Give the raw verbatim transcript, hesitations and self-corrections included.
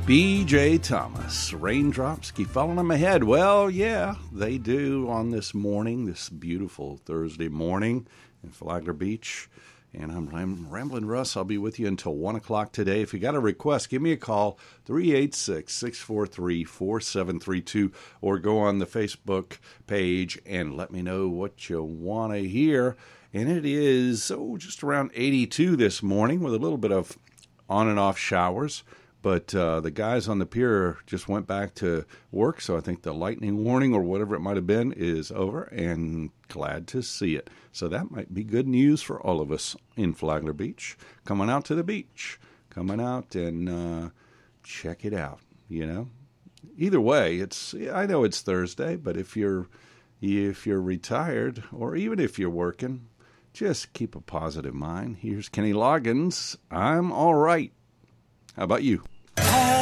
B J Thomas, raindrops keep falling on my head. Well, yeah, they do on this morning, this beautiful Thursday morning in Flagler Beach. And I'm, I'm Ramblin' Russ. I'll be with you until one o'clock today. If you got a request, give me a call, three eight six, six four three, four seven three two, or go on the Facebook page and let me know what you want to hear. And it is, oh, just around eighty-two this morning with a little bit of on and off showers. But uh, the guys on the pier just went back to work, so I think the lightning warning or whatever it might have been is over, and glad to see it. So that might be good news for all of us in Flagler Beach. Coming out to the beach, coming out and uh, check it out, you know. Either way, it's I know it's Thursday, but if you're if you're retired or even if you're working, just keep a positive mind. Here's Kenny Loggins. I'm all right. How about you?